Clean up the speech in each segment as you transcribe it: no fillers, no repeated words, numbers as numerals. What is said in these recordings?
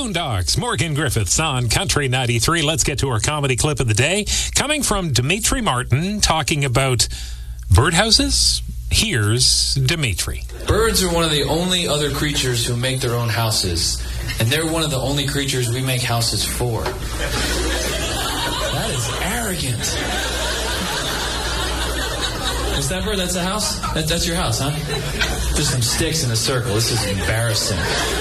Boondocks, Morgan Griffiths on Country 93. Let's get to our comedy clip of the day. Coming from Dimitri Martin, talking about birdhouses. Here's Dimitri. Birds are one of the only other creatures who make their own houses. And they're one of the only creatures we make houses for. That is arrogant. What's that bird? That's a house? That's your house, huh? Just some sticks in a circle. This is embarrassing.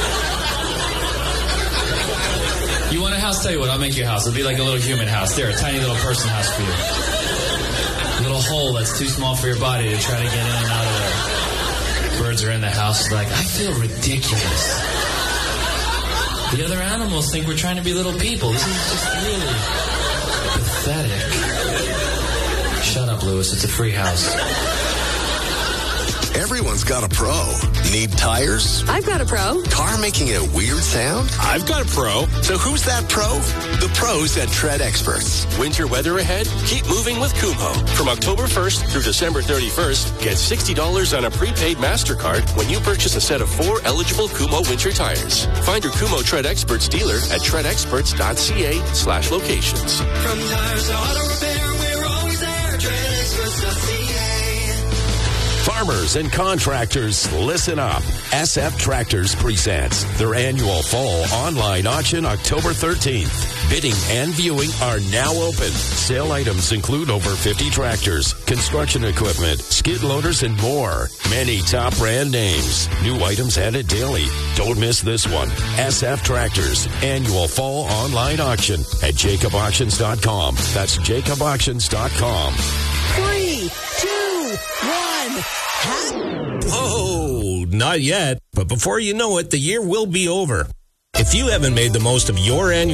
You want a house? Tell you what, I'll make you a house. It'll be like a little human house. There, a tiny little person house for you. A little hole that's too small for your body to try to get in and out of there. Birds are in the house like, I feel ridiculous. The other animals think we're trying to be little people. This is just really pathetic. Shut up, Lewis. It's a free house. Everyone's got a pro. Need tires? I've got a pro. Car making a weird sound? I've got a pro. So who's that pro? The pros at Tread Experts. Winter weather ahead? Keep moving with Kumho. From October 1st through December 31st, get $60 on a prepaid MasterCard when you purchase a set of 4 eligible Kumho winter tires. Find your Kumho Tread Experts dealer at treadexperts.ca/locations. From tires to auto repair, we're always there. TreadExperts.ca. Farmers and contractors, listen up. SF Tractors presents their annual fall online auction October 13th. Bidding and viewing are now open. Sale items include over 50 tractors, construction equipment, skid loaders, and more. Many top brand names. New items added daily. Don't miss this one. SF Tractors annual fall online auction at jacobauctions.com. That's jacobauctions.com. 3, 2, 1. Whoa, not yet. But before you know it, the year will be over. If you haven't made the most of your annual